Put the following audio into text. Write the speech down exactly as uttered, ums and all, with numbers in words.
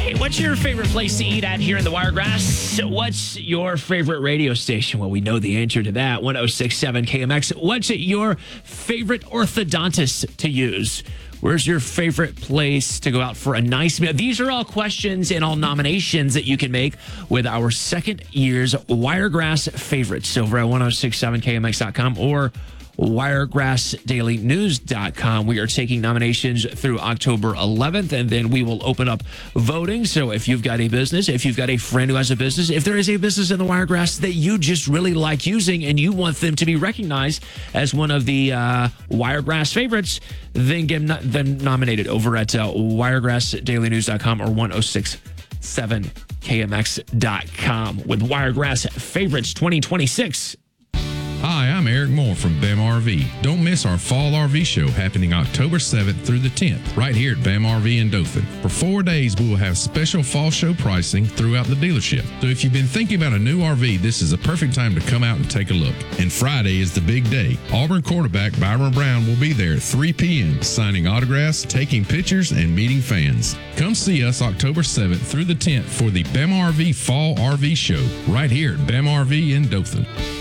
Hey, what's your favorite place to eat at here in the Wiregrass? What's your favorite radio station? Well, we know the answer to that. one oh six point seven K M X. What's your favorite orthodontist to use? Where's your favorite place to go out for a nice meal? These are all questions and all nominations that you can make with our second year's Wiregrass favorites over at ten sixty-seven K M X dot com or wiregrass daily news dot com. We are taking nominations through October eleventh, and then we will open up voting. So if you've got a business, if you've got a friend who has a business, if there is a business in the Wiregrass that you just really like using and you want them to be recognized as one of the uh, Wiregrass favorites, then get no- them nominated over at uh, wiregrass daily news dot com or ten sixty-seven K M X dot com with Wiregrass Favorites twenty twenty-six. Hi, I'm Eric Moore from B E M R V. Don't miss our Fall R V Show happening October seventh through the tenth, right here at B E M R V in Dothan. For four days, we will have special fall show pricing throughout the dealership. So if you've been thinking about a new R V, this is a perfect time to come out and take a look. And Friday is the big day. Auburn quarterback Byron Brown will be there at three p.m. signing autographs, taking pictures, and meeting fans. Come see us October seventh through the tenth for the B E M R V Fall R V Show, right here at B E M R V in Dothan.